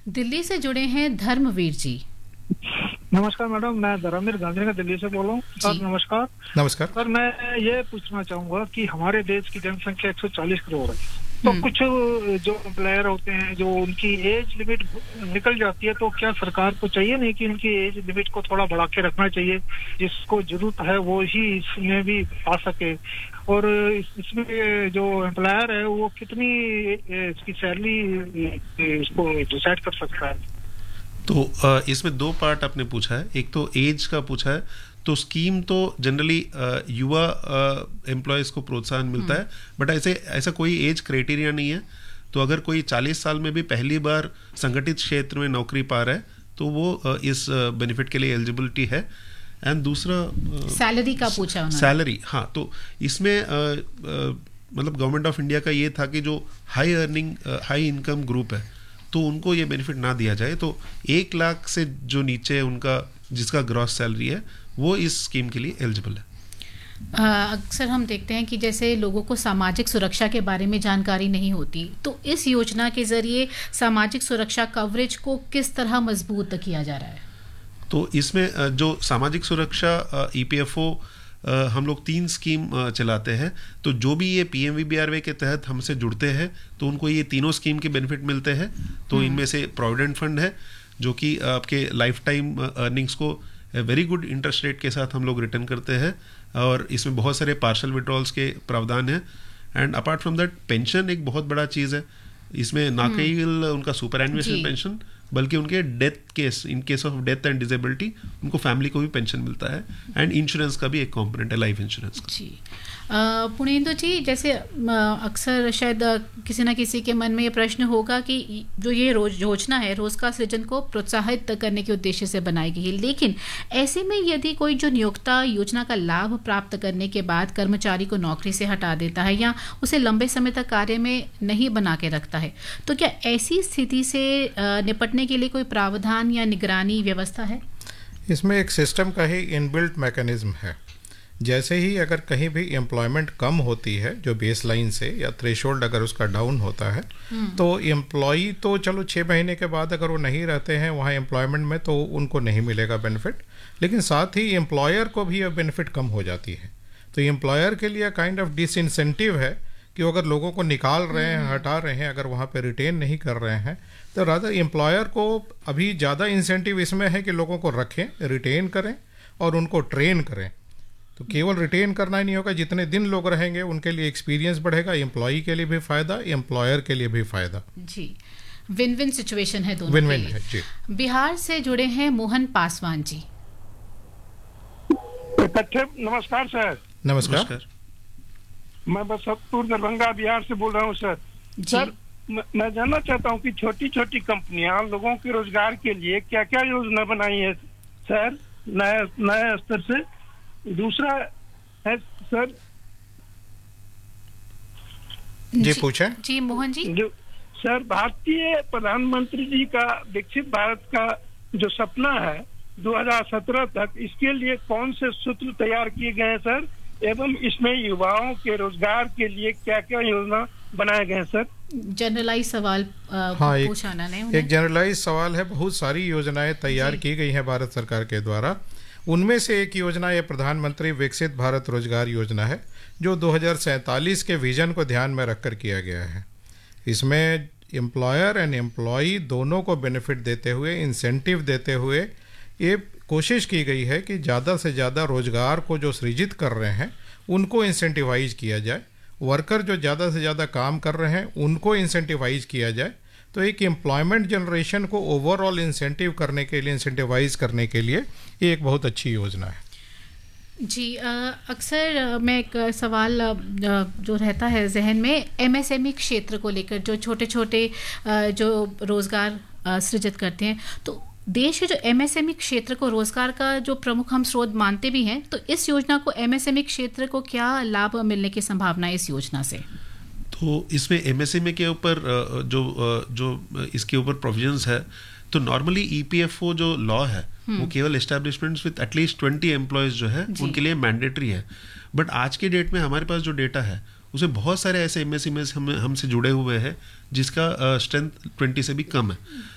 दिल्ली से जुड़े हैं धर्मवीर जी। नमस्कार मैडम, मैं धर्मवीर गांधीनगर दिल्ली से बोल रहा हूँ। सर नमस्कार। नमस्कार सर, मैं ये पूछना चाहूंगा कि हमारे देश की जनसंख्या 140 करोड़ है, तो कुछ जो एम्प्लॉयर होते हैं जो उनकी एज लिमिट निकल जाती है, तो क्या सरकार को चाहिए नहीं कि उनकी एज लिमिट को थोड़ा बढ़ा के रखना चाहिए, जिसको जरूरत है वो ही इसमें भी आ सके। और इसमें जो एम्प्लॉयर है वो कितनी इसकी सैलरी इसको डिसाइड कर सकता है? तो इसमें दो पार्ट आपने पूछा है। एक तो एज का पूछा है, तो स्कीम तो जनरली युवा एम्प्लॉयज़ को प्रोत्साहन मिलता है, बट ऐसा कोई एज क्राइटेरिया नहीं है। तो अगर कोई 40 साल में भी पहली बार संगठित क्षेत्र में नौकरी पा रहा है तो वो इस बेनिफिट के लिए एलिजिबिलिटी है। एंड दूसरा सैलरी का पूछा उन्होंने। सैलरी, हाँ, तो इसमें मतलब गवर्नमेंट ऑफ इंडिया का ये था कि जो high earning high income group है तो उनको ये बेनिफिट ना दिया जाए। तो 1 लाख से जो नीचे उनका जिसका ग्रॉस सैलरी है वो इस स्कीम के लिए एलिजिबल है। अक्सर हम देखते हैं कि जैसे लोगों को सामाजिक सुरक्षा के बारे में जानकारी नहीं होती, तो इस योजना के जरिए सामाजिक सुरक्षा कवरेज को किस तरह मजबूत किया जा रहा है? तो इसमें जो सामाजिक सुरक्षा ईपीएफओ हम लोग 3 स्कीम चलाते हैं। तो जो भी ये पीएमवीबीआरवाई के तहत हमसे जुड़ते हैं तो उनको ये तीनों स्कीम के बेनिफिट मिलते हैं। तो इनमें से प्रोविडेंट फंड है जो कि आपके लाइफ टाइम अर्निंग्स को वेरी गुड इंटरेस्ट रेट के साथ हम लोग रिटर्न करते हैं, और इसमें बहुत सारे पार्शल विड्रॉल्स के प्रावधान हैं। And apart from that pension एक बहुत बड़ा चीज़ है। इसमें ना केवल उनका सुपर एन्युएशन पेंशन बल्कि उनके death case, in case of death and disability उनको फैमिली को भी पेंशन मिलता है। एंड इंश्योरेंस का भी एक कंपोनेंट है, लाइफ इंश्योरेंस का। जी पुणेंदु जी, जैसे अक्सर शायद किसी न किसी के मन में ये प्रश्न होगा कि जो ये योजना है रोजगार सृजन को प्रोत्साहित करने के उद्देश्य से बनाई गई है, लेकिन ऐसे में यदि कोई जो नियोक्ता योजना का लाभ प्राप्त करने के बाद कर्मचारी को नौकरी से हटा देता है या उसे लंबे समय तक कार्य में नहीं बना के रखता है, तो क्या ऐसी स्थिति से निपटने के लिए कोई प्रावधान या निगरानी व्यवस्था है? इसमें एक सिस्टम का ही इनबिल्ट मैकेनिज्म है। जैसे ही अगर कहीं भी एम्प्लॉयमेंट कम होती है जो बेस लाइन से, या थ्रेशोल्ड अगर उसका डाउन होता है, तो एम्प्लॉई तो चलो 6 महीने के बाद अगर वो नहीं रहते हैं वहाँ एम्प्लॉयमेंट में तो उनको नहीं मिलेगा बेनिफिट, लेकिन साथ ही एम्प्लॉयर को भी यह बेनिफिट कम हो जाती है। तो एम्प्लॉयर के लिए काइंड ऑफ डिसइंसेंटिव है कि अगर लोगों को निकाल रहे हैं, हटा रहे हैं, अगर वहाँ पे रिटेन नहीं कर रहे हैं, तो रादर एम्प्लॉयर को अभी ज़्यादा इंसेंटिव इसमें है कि लोगों को रखें, रिटेन करें और उनको ट्रेन करें। तो केवल रिटेन करना ही नहीं होगा, जितने दिन लोग रहेंगे उनके लिए एक्सपीरियंस बढ़ेगा, एम्प्लॉई के लिए भी फ़ायदा, एम्प्लॉयर के लिए भी फ़ायदा। जी, विन विन सिचुएशन है दोनों विन के विन लिए। है जी। बिहार से जुड़े हैं मोहन पासवान जी। नमस्कार सर। नमस्कार। मैं बसंतपुर दरभंगा बिहार से बोल रहा हूँ सर। सर मैं जानना चाहता हूँ कि छोटी छोटी कंपनियां लोगों के रोजगार के लिए क्या क्या योजना बनाई है सर नए स्तर से? दूसरा है सर जी पूछे। जी मोहन जी। जो सर भारतीय प्रधानमंत्री जी का विकसित भारत का जो सपना है 2017 तक, इसके लिए कौन से सूत्र तैयार किए गए हैं सर, एवं इसमें युवाओं के रोजगार के लिए क्या क्या योजना बनाए गए हैं सर? जनरलाइज सवाल हाँ, पूछा ना एक जनरलाइज सवाल है। बहुत सारी योजनाएं तैयार की गई हैं भारत सरकार के द्वारा। उनमें से एक योजना ये प्रधानमंत्री विकसित भारत रोजगार योजना है जो 2047 के विजन को ध्यान में रखकर किया गया है। इसमें एम्प्लॉयर एंड एम्प्लॉई दोनों को बेनिफिट देते हुए, इंसेंटिव देते हुए ये कोशिश की गई है कि ज़्यादा से ज़्यादा रोजगार को जो सृजित कर रहे हैं उनको इंसेंटिवाइज किया जाए, वर्कर जो ज़्यादा से ज़्यादा काम कर रहे हैं उनको इंसेंटिवाइज किया जाए। तो एक एम्प्लॉयमेंट जनरेशन को ओवरऑल इंसेंटिव करने के लिए, इंसेंटिवाइज करने के लिए ये एक बहुत अच्छी योजना है। जी अक्सर मैं एक सवाल जो रहता है जहन में एमएसएमई क्षेत्र को लेकर, जो छोटे छोटे जो रोज़गार सृजित करते हैं, तो देश के जो एमएसएमई क्षेत्र को रोजगार का जो प्रमुख हम स्रोत मानते भी हैं, तो इस योजना को एमएसएमई क्षेत्र को क्या लाभ मिलने की संभावना है इस योजना से? तो इसमें एमएसएमई के ऊपर जो इसके ऊपर प्रोविजंस है, तो नॉर्मली ईपीएफओ जो लॉ है वो केवल एस्टैब्लिशमेंट्स विद एटलीस्ट 20 एम्प्लॉयज जो है उनके लिए मैंडेटरी है। बट आज के डेट में हमारे पास जो डेटा है उसमें बहुत सारे ऐसे एमएसएमई हमसे जुड़े हुए हैं जिसका स्ट्रेंथ 20 से भी कम है।